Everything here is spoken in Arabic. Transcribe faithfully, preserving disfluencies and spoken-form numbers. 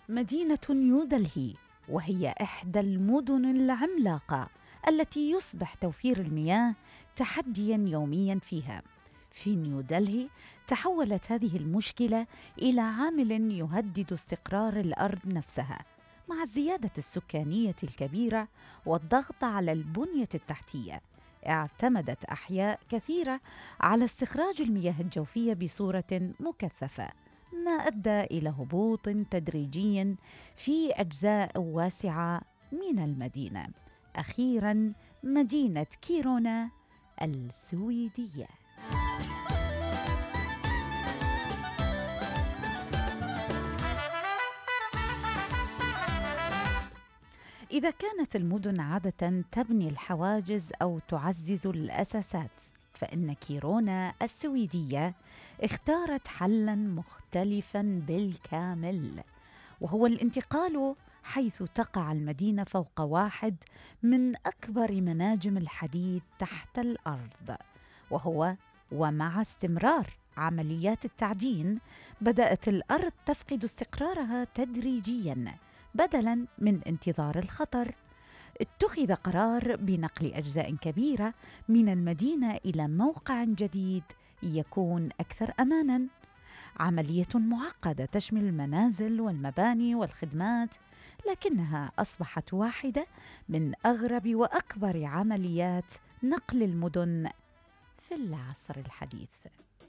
مدينة نيودلهي، وهي إحدى المدن العملاقة التي يصبح توفير المياه تحدياً يومياً فيها. في نيودلهي تحولت هذه المشكلة إلى عامل يهدد استقرار الأرض نفسها، مع الزيادة السكانية الكبيرة والضغط على البنية التحتية. اعتمدت أحياء كثيرة على استخراج المياه الجوفية بصورة مكثفة، ما أدى إلى هبوط تدريجي في أجزاء واسعة من المدينة. أخيراً، مدينة كيرونا السويدية. إذا كانت المدن عادة تبني الحواجز أو تعزز الأساسات، فإن كيرونا السويدية اختارت حلاً مختلفاً بالكامل، وهو الانتقال، حيث تقع المدينة فوق واحد من أكبر مناجم الحديد تحت الأرض. وهو ومع استمرار عمليات التعدين، بدأت الأرض تفقد استقرارها تدريجياً. بدلاً من انتظار الخطر، اتخذ قرار بنقل أجزاء كبيرة من المدينة إلى موقع جديد يكون أكثر أماناً. عملية معقدة تشمل المنازل والمباني والخدمات، لكنها أصبحت واحدة من أغرب وأكبر عمليات نقل المدن في العصر الحديث.